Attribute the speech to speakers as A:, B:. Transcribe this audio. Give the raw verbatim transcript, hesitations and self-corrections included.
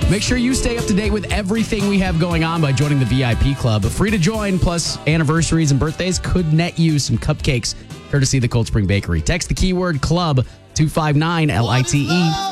A: Make sure you stay up to date with everything we have going on by joining the V I P club. Free to join, plus anniversaries and birthdays could net you some cupcakes, courtesy of the Cold Spring Bakery. Text the keyword club two five nine L I T E